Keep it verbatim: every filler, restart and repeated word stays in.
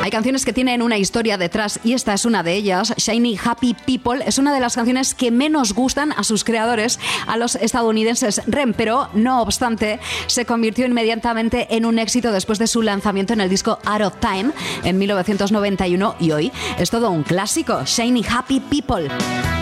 Hay canciones que tienen una historia detrás y esta es una de ellas. Shiny Happy People es una de las canciones que menos gustan a sus creadores, a los estadounidenses R E M, pero no obstante se convirtió inmediatamente en un éxito después de su lanzamiento en el disco Out of Time en mil novecientos noventa y uno y hoy es todo un clásico. Shiny Happy People.